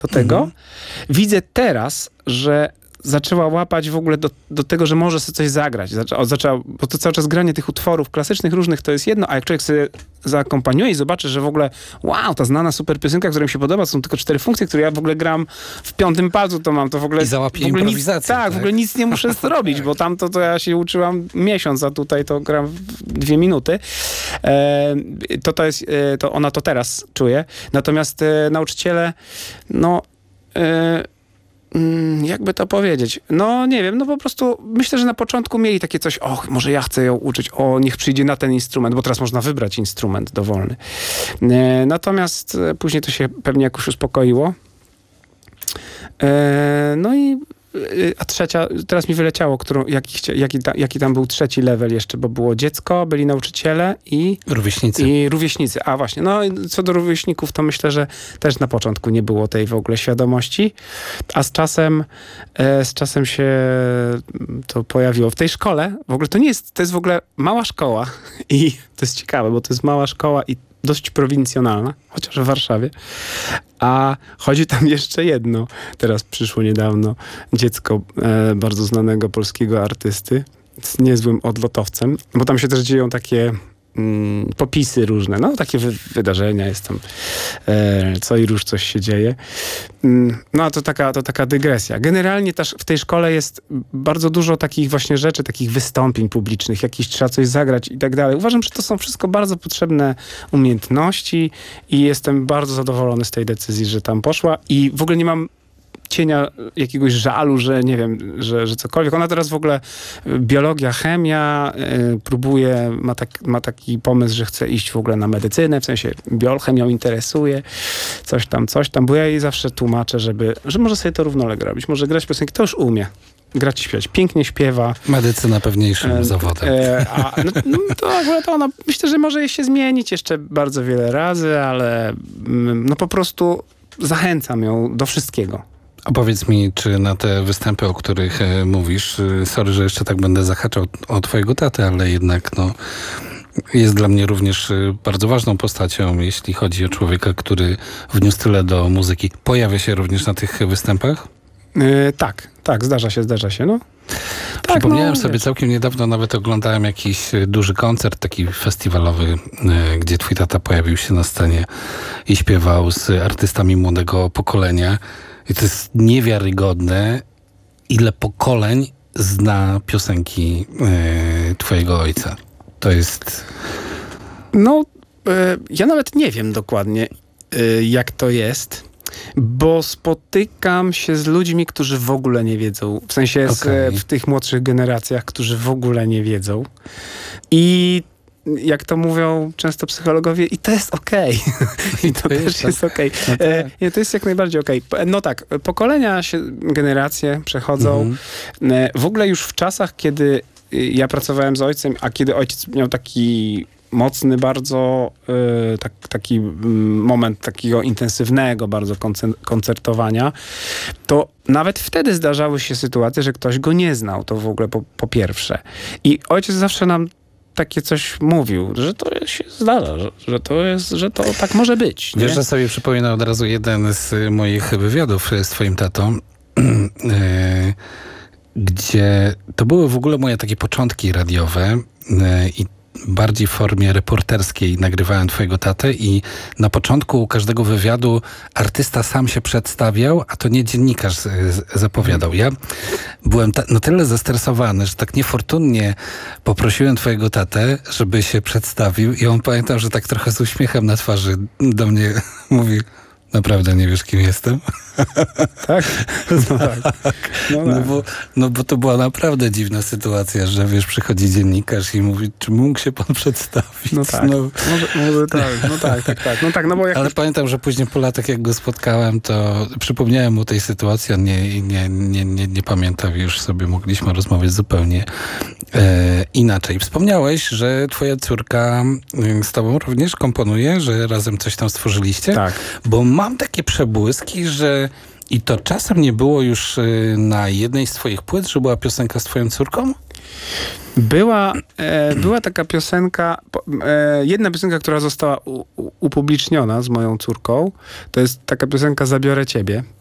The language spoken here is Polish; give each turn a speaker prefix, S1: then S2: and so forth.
S1: do tego. Widzę teraz, że zaczęła łapać w ogóle do tego, że może sobie coś zagrać. Bo to cały czas granie tych utworów klasycznych różnych to jest jedno, a jak człowiek sobie zaakompaniuje i zobaczy, że w ogóle wow, ta znana super piosenka, która mi się podoba, to są tylko 4 funkcje, które ja w ogóle gram w 5. palcu, to mam to w ogóle...
S2: I załapie improwizację.
S1: Tak, w ogóle nic nie muszę zrobić, bo tamto to ja się uczyłam miesiąc, a tutaj to gram w 2 minuty. To ona to teraz czuje. Natomiast nauczyciele, jakby to powiedzieć? No nie wiem, po prostu myślę, że na początku mieli takie coś, może ja chcę ją uczyć, niech przyjdzie na ten instrument, bo teraz można wybrać instrument dowolny. Natomiast później to się pewnie jakoś uspokoiło. A trzecia, teraz mi wyleciało, jaki tam był 3. level jeszcze, bo było dziecko, byli nauczyciele i... rówieśnicy. A właśnie, co do rówieśników, to myślę, że też na początku nie było tej w ogóle świadomości, a z czasem się to pojawiło. W tej szkole, w ogóle to jest w ogóle mała szkoła i to jest ciekawe, bo to jest mała szkoła i dość prowincjonalna, chociaż w Warszawie. A chodzi tam jeszcze jedno. Teraz przyszło niedawno dziecko bardzo znanego polskiego artysty z niezłym odlotowcem, bo tam się też dzieją takie popisy różne, takie wydarzenia, jest tam co i róż coś się dzieje. A to taka dygresja. Generalnie też w tej szkole jest bardzo dużo takich właśnie rzeczy, takich wystąpień publicznych, trzeba coś zagrać i tak dalej. Uważam, że to są wszystko bardzo potrzebne umiejętności i jestem bardzo zadowolony z tej decyzji, że tam poszła i w ogóle nie mam cienia jakiegoś żalu, że nie wiem, że cokolwiek. Ona teraz w ogóle biologia, chemia, próbuje, ma taki pomysł, że chce iść w ogóle na medycynę, w sensie biochemią interesuje, coś tam, bo ja jej zawsze tłumaczę, że może sobie to równolegle robić, może grać piosenki, to już umie. Grać i śpiewać. Pięknie śpiewa.
S2: Medycyna pewniejszym zawodem.
S1: To ona, myślę, że może jej się zmienić jeszcze bardzo wiele razy, ale po prostu zachęcam ją do wszystkiego.
S2: A powiedz mi, czy na te występy, o których mówisz, sorry, że jeszcze tak będę zahaczał o twojego tatę, ale jednak jest dla mnie również bardzo ważną postacią, jeśli chodzi o człowieka, który wniósł tyle do muzyki. Pojawia się również na tych występach?
S1: Tak, zdarza się.
S2: Przypomniałem sobie całkiem niedawno, nawet oglądałem jakiś duży koncert, taki festiwalowy, gdzie twój tata pojawił się na scenie i śpiewał z artystami młodego pokolenia. I to jest niewiarygodne, ile pokoleń zna piosenki twojego ojca. To jest...
S1: Ja nawet nie wiem dokładnie, jak to jest, bo spotykam się z ludźmi, którzy w ogóle nie wiedzą. W sensie w tych młodszych generacjach, którzy w ogóle nie wiedzą. I jak to mówią często psychologowie, i to jest okej. I to też jest okej. To jest jak najbardziej okej. Pokolenia generacje przechodzą. W ogóle już w czasach, kiedy ja pracowałem z ojcem, a kiedy ojciec miał taki mocny bardzo taki moment takiego intensywnego bardzo koncertowania, to nawet wtedy zdarzały się sytuacje, że ktoś go nie znał, to w ogóle po pierwsze. I ojciec zawsze nam takie coś mówił, że to się zdarza, że to tak może być. Nie?
S2: Wiesz, że sobie przypomina od razu jeden z moich wywiadów z twoim tatą, gdzie to były w ogóle moje takie początki radiowe i bardziej w formie reporterskiej nagrywałem twojego tatę i na początku każdego wywiadu artysta sam się przedstawiał, a to nie dziennikarz zapowiadał. Ja byłem na tyle zestresowany, że tak niefortunnie poprosiłem twojego tatę, żeby się przedstawił i on, pamiętam, że tak trochę z uśmiechem na twarzy do mnie mówi: naprawdę nie wiesz, kim jestem?
S1: Tak?
S2: Bo to była naprawdę dziwna sytuacja, że wiesz, przychodzi dziennikarz i mówi, czy mógł się pan przedstawić?
S1: Może tak.
S2: Ale pamiętam, że później po latach, jak go spotkałem, to przypomniałem mu tej sytuacji, on nie pamiętał, już sobie mogliśmy rozmawiać zupełnie inaczej. Wspomniałeś, że twoja córka z tobą również komponuje, że razem coś tam stworzyliście?
S1: Tak.
S2: Bo mam takie przebłyski, że i to czasem nie było już na jednej z twoich płyt, że była piosenka z twoją córką?
S1: Była taka piosenka, jedna piosenka, która została upubliczniona z moją córką. To jest taka piosenka Zabiorę Ciebie.